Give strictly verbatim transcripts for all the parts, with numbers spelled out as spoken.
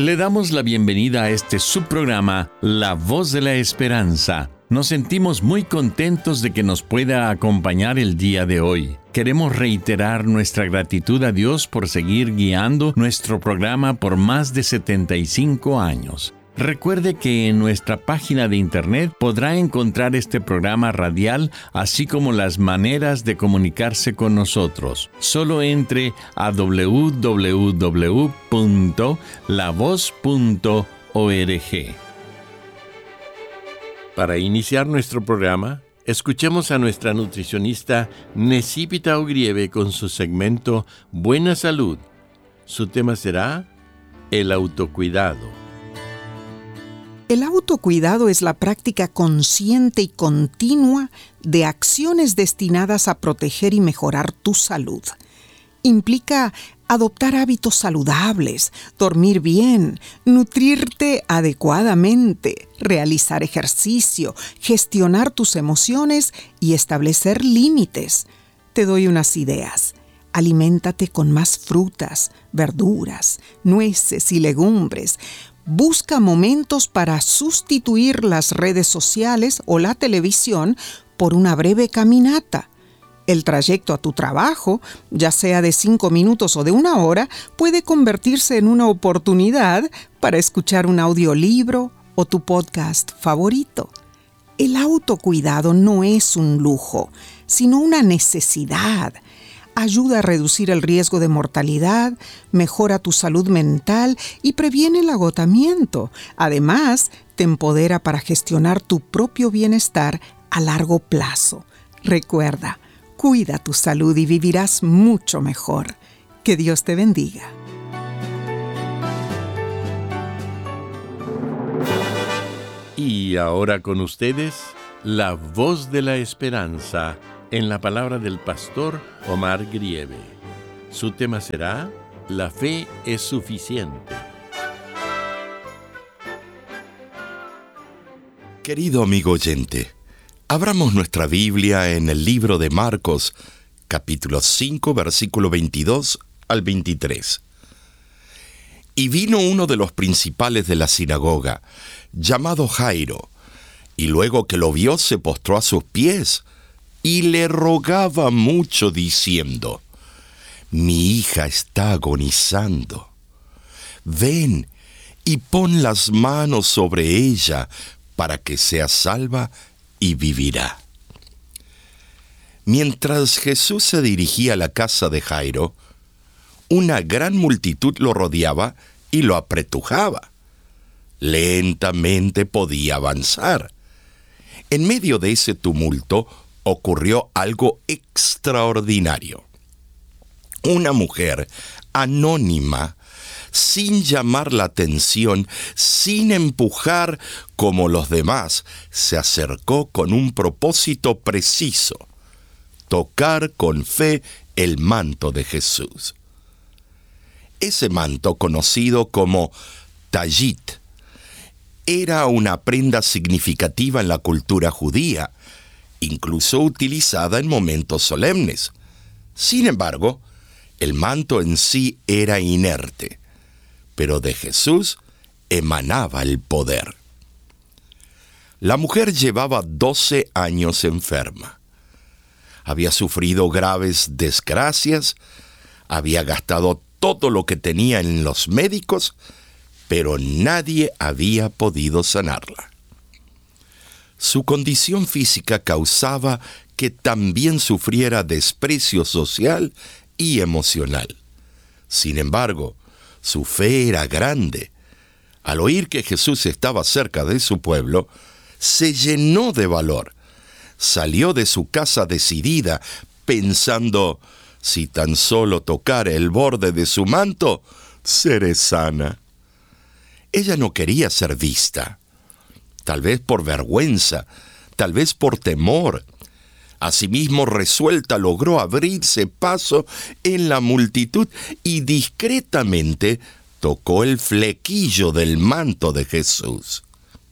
Le damos la bienvenida a este subprograma, La Voz de la Esperanza. Nos sentimos muy contentos de que nos pueda acompañar el día de hoy. Queremos reiterar nuestra gratitud a Dios por seguir guiando nuestro programa por más de setenta y cinco años. Recuerde que en nuestra página de internet podrá encontrar este programa radial, así como las maneras de comunicarse con nosotros. Solo entre a doble u doble u doble u punto la voz punto org. Para iniciar nuestro programa, escuchemos a nuestra nutricionista Necipita Ogrieve con su segmento Buena Salud. Su tema será el autocuidado. El autocuidado es la práctica consciente y continua de acciones destinadas a proteger y mejorar tu salud. Implica adoptar hábitos saludables, dormir bien, nutrirte adecuadamente, realizar ejercicio, gestionar tus emociones y establecer límites. Te doy unas ideas. Aliméntate con más frutas, verduras, nueces y legumbres. Busca momentos para sustituir las redes sociales o la televisión por una breve caminata. El trayecto a tu trabajo, ya sea de cinco minutos o de una hora, puede convertirse en una oportunidad para escuchar un audiolibro o tu podcast favorito. El autocuidado no es un lujo, sino una necesidad. Ayuda a reducir el riesgo de mortalidad, mejora tu salud mental y previene el agotamiento. Además, te empodera para gestionar tu propio bienestar a largo plazo. Recuerda, cuida tu salud y vivirás mucho mejor. Que Dios te bendiga. Y ahora con ustedes, la voz de la esperanza, en la palabra del pastor Omar Grieve. Su tema será La fe es suficiente. Querido amigo oyente, abramos nuestra Biblia en el libro de Marcos, capítulo cinco, versículo veintidós al veintitrés. Y vino uno de los principales de la sinagoga, llamado Jairo, y luego que lo vio se postró a sus pies, y le rogaba mucho diciendo: Mi hija está agonizando. Ven y pon las manos sobre ella para que sea salva y vivirá. Mientras Jesús se dirigía a la casa de Jairo, una gran multitud lo rodeaba y lo apretujaba. Lentamente podía avanzar. En medio de ese tumulto, ocurrió algo extraordinario. Una mujer anónima, sin llamar la atención, sin empujar como los demás, se acercó con un propósito preciso: tocar con fe el manto de Jesús. Ese manto, conocido como tallit, era una prenda significativa en la cultura judía, incluso utilizada en momentos solemnes. Sin embargo, el manto en sí era inerte, pero de Jesús emanaba el poder. La mujer llevaba doce años enferma. Había sufrido graves desgracias, había gastado todo lo que tenía en los médicos, pero nadie había podido sanarla. Su condición física causaba que también sufriera desprecio social y emocional. Sin embargo, su fe era grande. Al oír que Jesús estaba cerca de su pueblo, se llenó de valor. Salió de su casa decidida, pensando: si tan solo tocara el borde de su manto, seré sana. Ella no quería ser vista. Tal vez por vergüenza, tal vez por temor. Asimismo, resuelta, logró abrirse paso en la multitud y discretamente tocó el flequillo del manto de Jesús.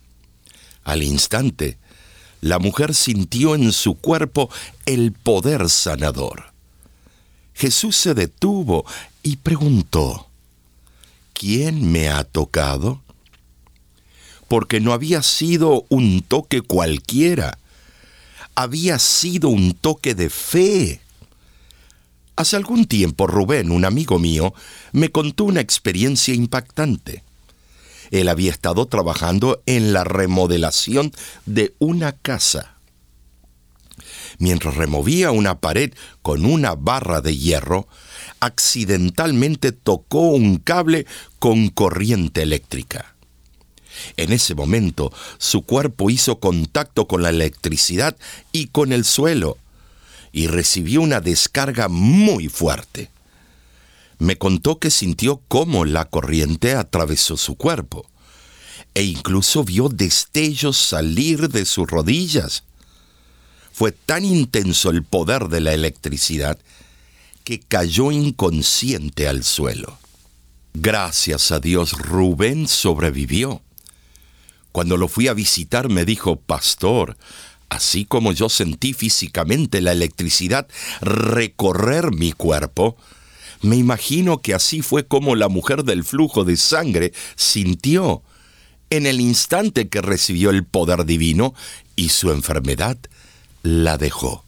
Al instante, la mujer sintió en su cuerpo el poder sanador. Jesús se detuvo y preguntó: ¿quién me ha tocado? Porque no había sido un toque cualquiera, había sido un toque de fe. Hace algún tiempo Rubén, un amigo mío, me contó una experiencia impactante. Él había estado trabajando en la remodelación de una casa. Mientras removía una pared con una barra de hierro, accidentalmente tocó un cable con corriente eléctrica. En ese momento, su cuerpo hizo contacto con la electricidad y con el suelo, y recibió una descarga muy fuerte. Me contó que sintió cómo la corriente atravesó su cuerpo, e incluso vio destellos salir de sus rodillas. Fue tan intenso el poder de la electricidad que cayó inconsciente al suelo. Gracias a Dios, Rubén sobrevivió. Cuando lo fui a visitar me dijo: «Pastor, así como yo sentí físicamente la electricidad recorrer mi cuerpo, me imagino que así fue como la mujer del flujo de sangre sintió en el instante que recibió el poder divino y su enfermedad la dejó».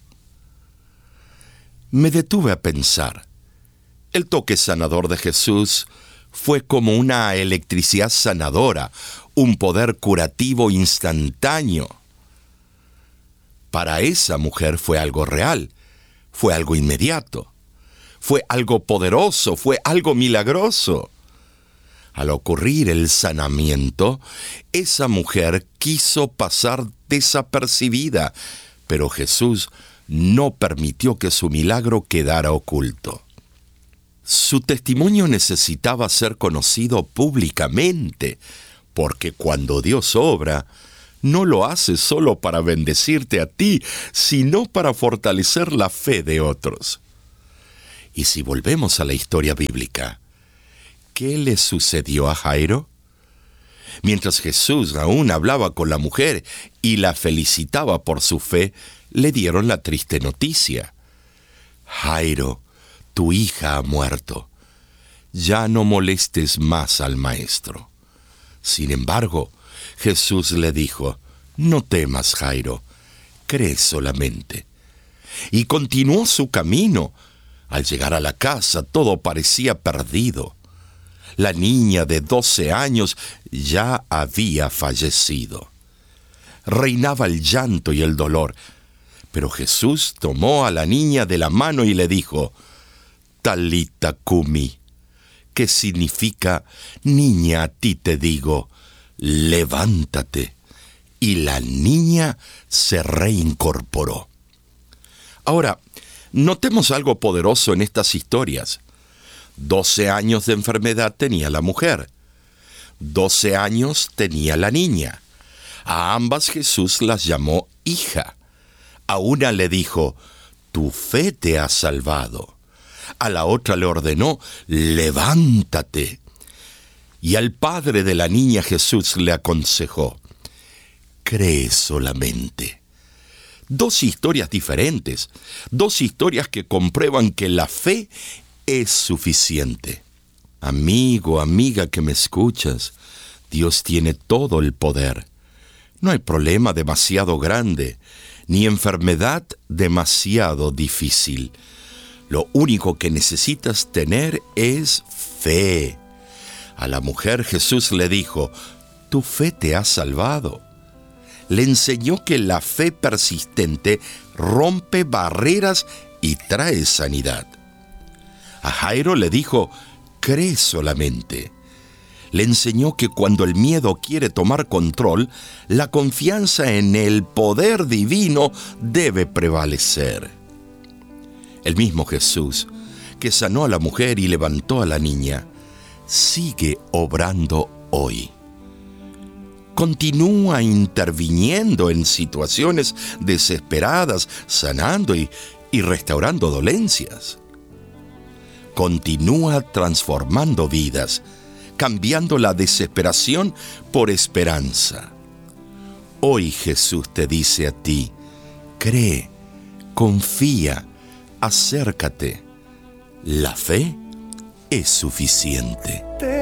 Me detuve a pensar. El toque sanador de Jesús fue como una electricidad sanadora, un poder curativo instantáneo. Para esa mujer fue algo real, fue algo inmediato, fue algo poderoso, fue algo milagroso. Al ocurrir el sanamiento, esa mujer quiso pasar desapercibida, pero Jesús no permitió que su milagro quedara oculto. Su testimonio necesitaba ser conocido públicamente, porque cuando Dios obra, no lo hace solo para bendecirte a ti, sino para fortalecer la fe de otros. Y si volvemos a la historia bíblica, ¿qué le sucedió a Jairo? Mientras Jesús aún hablaba con la mujer y la felicitaba por su fe, le dieron la triste noticia: «Jairo, tu hija ha muerto. Ya no molestes más al maestro». Sin embargo, Jesús le dijo: «No temas, Jairo, cree solamente». Y continuó su camino. Al llegar a la casa, todo parecía perdido. La niña de doce años ya había fallecido. Reinaba el llanto y el dolor, pero Jesús tomó a la niña de la mano y le dijo: «Talita cumi», que significa: «Niña, a ti te digo, levántate». Y la niña se reincorporó. Ahora, notemos algo poderoso en estas historias. Doce años de enfermedad tenía la mujer. Doce años tenía la niña. A ambas Jesús las llamó hija. A una le dijo: «Tu fe te ha salvado». A la otra le ordenó: «Levántate». Y al padre de la niña Jesús le aconsejó: «Cree solamente». Dos historias diferentes, dos historias que comprueban que la fe es suficiente. Amigo, amiga que me escuchas, Dios tiene todo el poder. No hay problema demasiado grande, ni enfermedad demasiado difícil. Lo único que necesitas tener es fe. A la mujer Jesús le dijo: «Tu fe te ha salvado». Le enseñó que la fe persistente rompe barreras y trae sanidad. A Jairo le dijo: «Cree solamente». Le enseñó que cuando el miedo quiere tomar control, la confianza en el poder divino debe prevalecer. El mismo Jesús, que sanó a la mujer y levantó a la niña, sigue obrando hoy. Continúa interviniendo en situaciones desesperadas, sanando y, y restaurando dolencias. Continúa transformando vidas, cambiando la desesperación por esperanza. Hoy Jesús te dice a ti: cree, confía, acércate. La fe es suficiente.